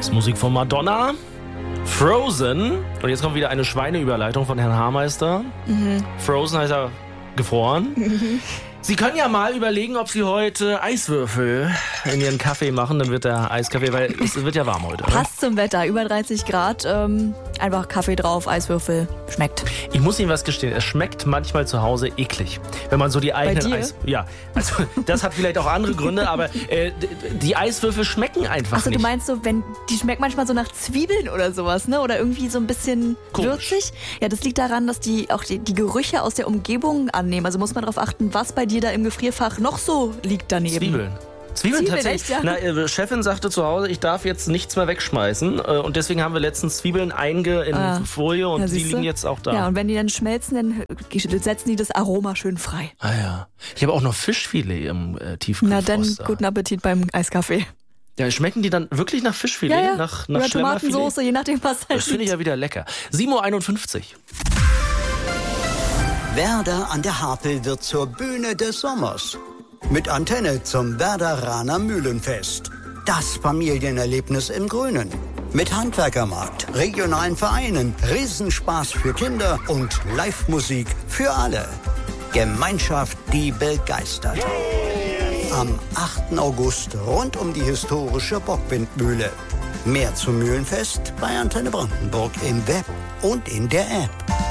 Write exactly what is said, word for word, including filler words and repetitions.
Das ist Musik von Madonna. Frozen. Und jetzt kommt wieder eine Schweineüberleitung von Herrn Haarmeister. Mhm. Frozen heißt ja gefroren. Mhm. Sie können ja mal überlegen, ob Sie heute Eiswürfel in Ihren Kaffee machen. Dann wird der Eiskaffee, weil es wird ja warm heute. Passt zum Wetter, über dreißig Grad. Ähm, einfach Kaffee drauf, Eiswürfel. Schmeckt. Ich muss Ihnen was gestehen, es schmeckt manchmal zu Hause eklig. Wenn man so die eigenen Bei dir? Eis... Ja, also das hat vielleicht auch andere Gründe, aber äh, die Eiswürfel schmecken einfach Achso, nicht. du meinst so, wenn die schmeckt manchmal so nach Zwiebeln oder sowas, ne? Oder irgendwie so ein bisschen Komisch. würzig. Ja, das liegt daran, dass die auch die, die Gerüche aus der Umgebung annehmen. Also muss man darauf achten, was bei dir da im Gefrierfach noch so liegt daneben. Zwiebeln. Zwiebeln, Zwiebeln, tatsächlich. echt, ja? Na, ihre Chefin sagte zu Hause, ich darf jetzt nichts mehr wegschmeißen. Äh, Und deswegen haben wir letztens Zwiebeln einge in Ah. Folie und Ja, die siehste? liegen jetzt auch da. Ja, und wenn die dann schmelzen, dann setzen die das Aroma schön frei. Ah ja. Ich habe auch noch Fischfilet im äh, Na Tiefkühlfroster. dann, guten Appetit beim Eiskaffee. Ja, schmecken die dann wirklich nach Fischfilet? Ja, ja. Nach, nach Oder Schlemmerfilet? Tomatensoße, je nachdem, was halt Das finde ich ja wieder lecker. sieben Uhr einundfünfzig. Werder an der Havel wird zur Bühne des Sommers. Mit Antenne zum Werderaner Mühlenfest. Das Familienerlebnis im Grünen. Mit Handwerkermarkt, regionalen Vereinen, Riesenspaß für Kinder und Live-Musik für alle. Gemeinschaft, die begeistert. Am achten August rund um die historische Bockwindmühle. Mehr zum Mühlenfest bei Antenne Brandenburg im Web und in der App.